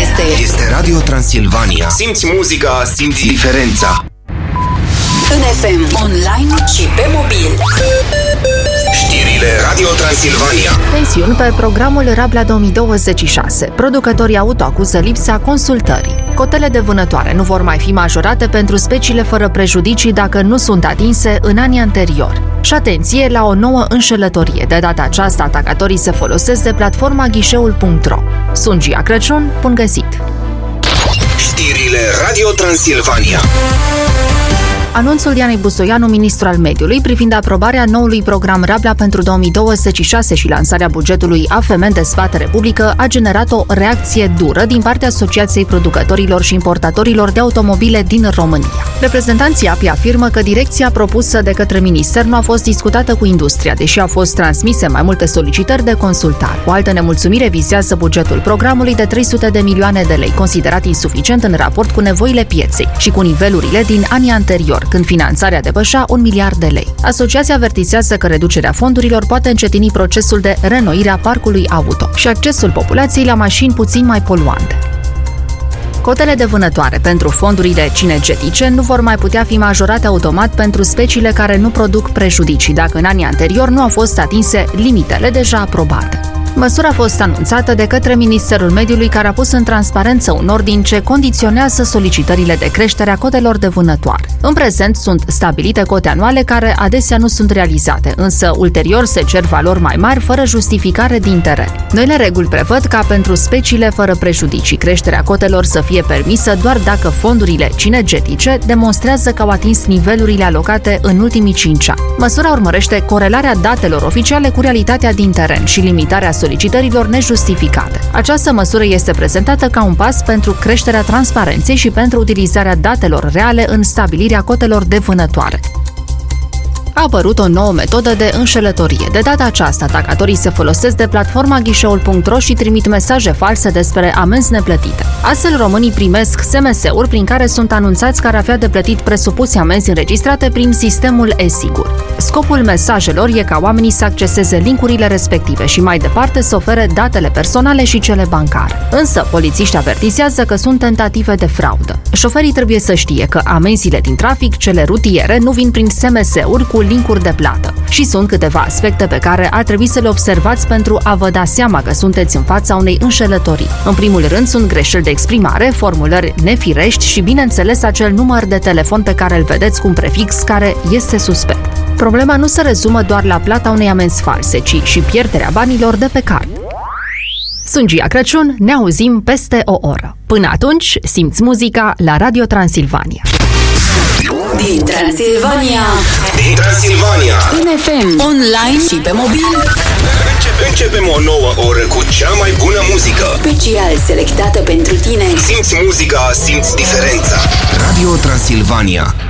Este Radio Transilvania. Simți muzica, simți diferența. În FM, online și pe mobil. Știrile Radio Transilvania. Tensiuni pe programul Rabla 2026. Producătorii auto acuză lipsa consultării. Cotele de vânătoare nu vor mai fi majorate pentru speciile fără prejudicii dacă nu sunt atinse în anii anteriori. Și atenție la o nouă înșelătorie. De data aceasta, atacatorii se folosesc de platforma ghișeul.ro. Sunt Gia Crăciun, bun găsit! Știrile Radio Transilvania. Anunțul Dianei Busoianu, ministru al mediului, privind aprobarea noului program Rabla pentru 2026 și lansarea bugetului AFM în dezbatere publică a generat o reacție dură din partea Asociației Producătorilor și Importatorilor de Automobile din România. Reprezentanții API afirmă că direcția propusă de către minister nu a fost discutată cu industria, deși au fost transmise mai multe solicitări de consultare. O altă nemulțumire vizează bugetul programului de 300 de milioane de lei, considerat insuficient în raport cu nevoile pieței și cu nivelurile din anii anteriori, când finanțarea depășea 1 miliard de lei. Asociația avertizează că reducerea fondurilor poate încetini procesul de reînnoire a parcului auto și accesul populației la mașini puțin mai poluante. Cotele de vânătoare pentru fondurile cinegetice nu vor mai putea fi majorate automat pentru speciile care nu produc prejudicii, dacă în anii anteriori nu au fost atinse limitele deja aprobate. Măsura a fost anunțată de către Ministerul Mediului, care a pus în transparență un ordin ce condiționează solicitările de creștere a cotelor de vânătoare. În prezent sunt stabilite cote anuale care adesea nu sunt realizate, însă ulterior se cer valori mai mari fără justificare din teren. Noile reguli prevăd ca pentru speciile fără prejudicii creșterea cotelor să fie permisă doar dacă fondurile cinegetice demonstrează că au atins nivelurile alocate în ultimii 5 ani. Măsura urmărește corelarea datelor oficiale cu realitatea din teren și limitarea solicitărilor nejustificate. Această măsură este prezentată ca un pas pentru creșterea transparenței și pentru utilizarea datelor reale în stabilirea cotelor de vânătoare. A apărut o nouă metodă de înșelătorie. De data aceasta, atacatorii se folosesc de platforma ghișeul.ro și trimit mesaje false despre amenzi neplătite. Astfel, românii primesc SMS-uri prin care sunt anunțați că ar avea de plătit presupuse amenzi înregistrate prin sistemul e-Sigur. Scopul mesajelor e ca oamenii să acceseze linkurile respective și mai departe să ofere datele personale și cele bancare. Însă, polițiștii avertizează că sunt tentative de fraudă. Șoferii trebuie să știe că amenziile din trafic, cele rutiere, nu vin prin SMS-uri cu linkuri de plată. Și sunt câteva aspecte pe care ar trebui să le observați pentru a vă da seama că sunteți în fața unei înșelătorii. În primul rând sunt greșeli de exprimare, formulări nefirești și, bineînțeles, acel număr de telefon pe care îl vedeți cu un prefix care este suspect. Problema nu se rezumă doar la plata unei amenzi false, ci și pierderea banilor de pe card. Sunt Gia Crăciun, ne auzim peste o oră. Până atunci, simți muzica la Radio Transilvania. Din Transilvania. Din Transilvania. În FM, online și pe mobil. Începem o nouă oră cu cea mai bună muzică. Special selectată pentru tine. Simți muzica, simți diferența. Radio Transilvania.